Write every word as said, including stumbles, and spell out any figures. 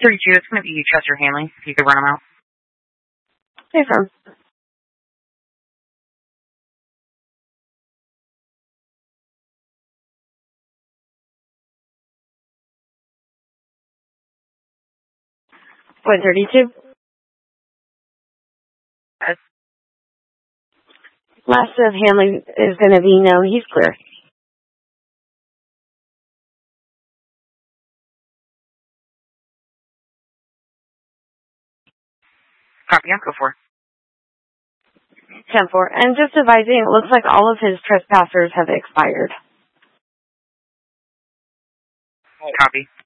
thirty-two, it's going to be Chester Hanley, if you could run him out. Hey, firm. Point thirty-two. Yes. Last of Hanley is going to be no, he's clear. Copy, I'll go for. ten four. And just advising, it looks like all of his trespassers have expired. Copy.